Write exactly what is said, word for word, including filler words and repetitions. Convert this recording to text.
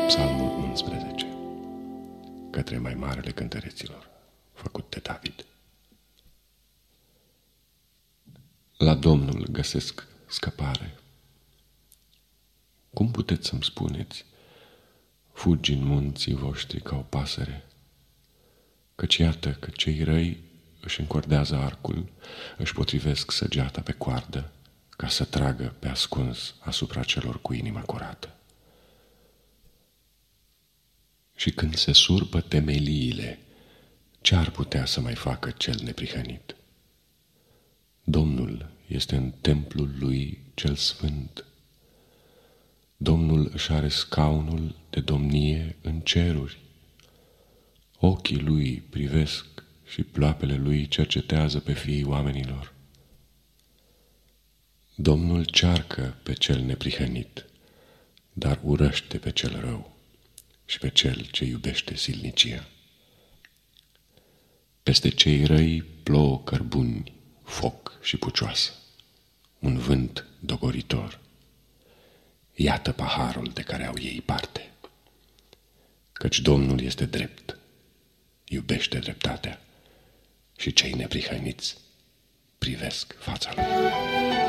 Psalmul unsprezece, către mai marele cântăreților, făcut de David. La Domnul găsesc scăpare. Cum puteți să-mi spuneți, fugi în munții voștri ca o pasăre? Căci iată că cei răi își încordează arcul, își potrivesc săgeata pe coardă, ca să tragă pe ascuns asupra celor cu inima curată. Și când se surpă temeliile, ce ar putea să mai facă cel neprihănit? Domnul este în templul lui cel sfânt. Domnul își are scaunul de domnie în ceruri. Ochii lui privesc și ploapele lui cercetează pe fiii oamenilor. Domnul cearcă pe cel neprihănit, dar urăște pe cel rău și pe cel ce iubește silnicia. Peste cei răi plouă cărbuni, foc și pucioasă, un vânt dogoritor. Iată paharul de care au ei parte. Căci Domnul este drept, iubește dreptatea și cei neprihăniți privesc fața lui.